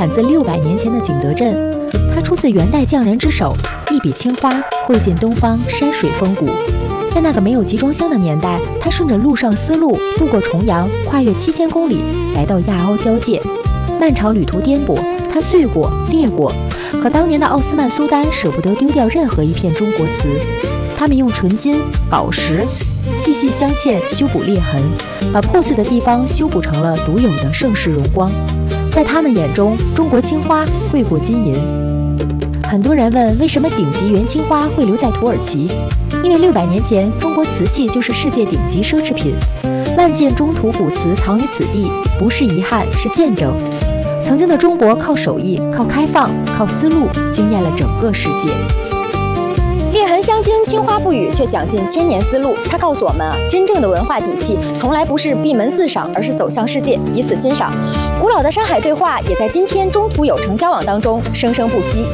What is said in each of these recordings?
产自600年前的景德镇，它出自元代匠人之手，一笔青花绘尽东方山水风骨。在那个没有集装箱的年代，它顺着陆上丝路渡过重洋，跨越7000公里，来到亚欧交界。漫长旅途颠簸，它碎过裂过，可当年的奥斯曼苏丹舍不得丢掉任何一片中国瓷，他们用纯金、宝石细细镶嵌，修补裂痕，把破碎的地方修补成了独有的盛世荣光。在他们眼中，中国青花贵过金银。很多人问，为什么顶级元青花会留在土耳其？因为600年前，中国瓷器就是世界顶级奢侈品，万件中土古瓷藏于此地，不是遗憾，是见证。曾经的中国靠手艺、靠开放、靠丝路，惊艳了整个世界。 裂痕镶金，青花不语，却讲尽千年丝路。它告诉我们真正的文化底气，从来不是闭门自赏，而是走向世界，彼此欣赏。古老的山海对话，也在今天中土有成交往当中生生不息。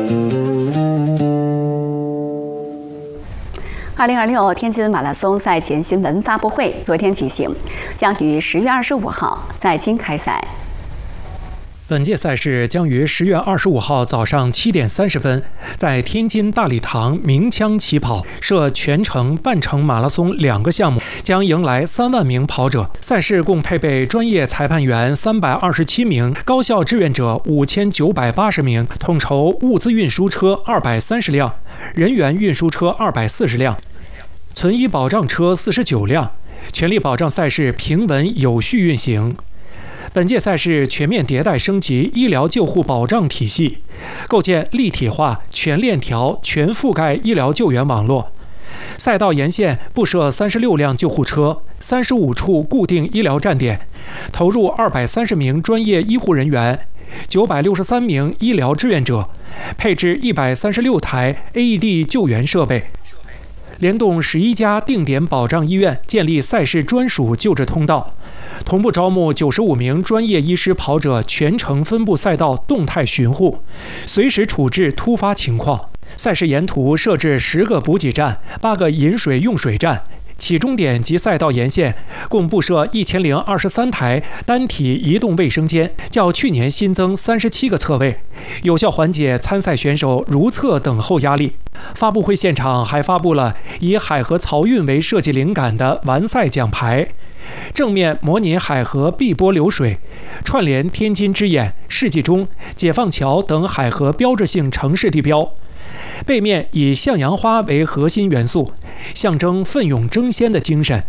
2026天津马拉松赛前新闻发布会昨天举行，将于10月25号在京开赛。 本届赛事将于10月25号早上7点30分，在天津大礼堂鸣枪起跑，设全程、半程马拉松2个项目，将迎来3万名跑者。赛事共配备专业裁判员327名，高校志愿者5980名，统筹物资运输车230辆，人员运输车240辆，存疑保障车49辆，全力保障赛事平稳有序运行。本届赛事全面迭代升级医疗救护保障体系，构建立体化、全链条、全覆盖医疗救援网络。赛道沿线布设36辆救护车，35处固定医疗站点，投入230名专业医护人员，963名医疗志愿者，配置136台 AED 救援设备。联动11家定点保障医院，建立赛事专属救治通道，同步招募95名专业医师跑者，全程分布赛道动态巡护，随时处置突发情况。赛事沿途设置10个补给站、8个饮水用水站，起终点及赛道沿线共布设1023台单体移动卫生间，较去年新增37个侧位，有效缓解参赛选手如厕等候压力。发布会现场还发布了以海河漕运为设计灵感的完赛奖牌，正面模拟海河碧波流水，串联天津之眼、世纪钟、解放桥等海河标志性城市地标，背面以向阳花为核心元素，象征奋勇争先的精神。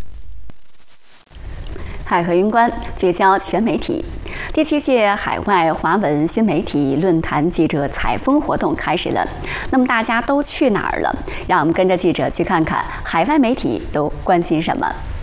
海河云观聚焦全媒体，第7届海外华文新媒体论坛记者采风活动开始了。那么大家都去哪儿了？让我们跟着记者去看看海外媒体都关心什么。